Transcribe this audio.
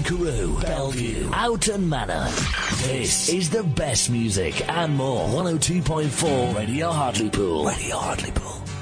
Carew, Bellevue, Houghton Manor. This is the best music and more. 102.4 Radio Hartlepool. Radio Hartlepool.